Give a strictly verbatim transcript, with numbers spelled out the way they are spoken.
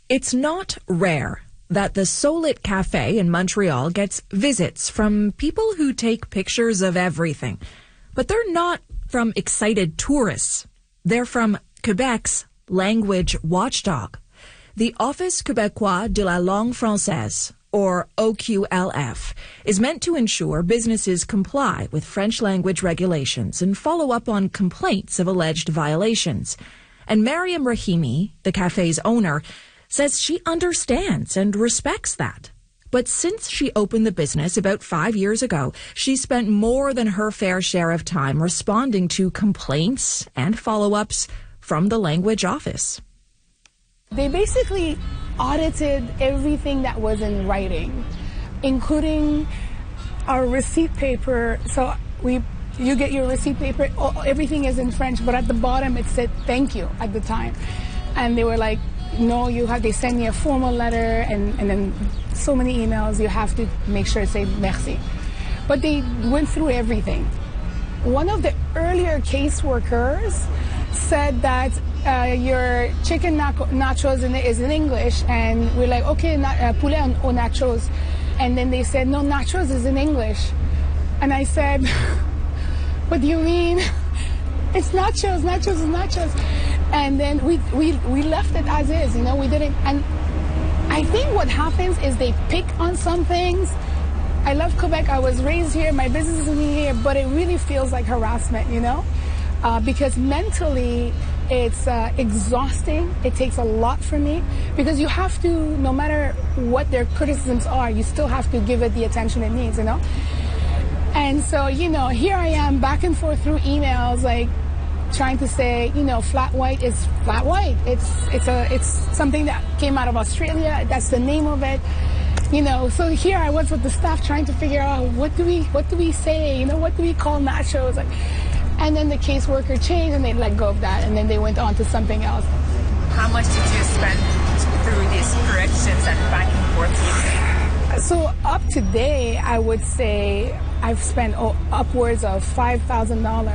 It's not rare that the Solit Cafe in Montreal gets visits from people who take pictures of everything. But they're not from excited tourists. They're from Quebec's language watchdog, the Office Québécois de la Langue Française, or O Q L F, is meant to ensure businesses comply with French language regulations and follow up on complaints of alleged violations. And Mariam Rahimi, the cafe's owner, says she understands and respects that. But since she opened the business about five years ago, she's spent more than her fair share of time responding to complaints and follow-ups from the language office. They basically audited everything that was in writing, including our receipt paper. So we, you get your receipt paper, everything is in French, but at the bottom it said thank you at the time. And they were like, no, you have, they send me a formal letter and, and then so many emails, you have to make sure to say merci. But they went through everything. One of the earlier caseworkers said that uh, your chicken nachos in, is in English, and we're like, okay, na uh, poulet au nachos. And then they said, no, nachos is in English. And I said, what do you mean? It's nachos, nachos is nachos. And then we, we, we left it as is, you know, we didn't, and I think what happens is they pick on some things. I love Quebec, I was raised here, my business is in here, but it really feels like harassment, you know? Uh, because mentally, it's uh, exhausting, it takes a lot from me, because you have to, no matter what their criticisms are, you still have to give it the attention it needs, you know? And so, you know, here I am back and forth through emails, like, trying to say, you know, flat white is flat white. It's it's a it's something that came out of Australia. That's the name of it. You know, so here I was with the staff trying to figure out what do we what do we say? You know, what do we call nachos? Like, and then the caseworker changed and they let go of that, and then they went on to something else. How much did you spend through these corrections and back and forth? So up to date, I would say I've spent oh, upwards of five thousand dollars.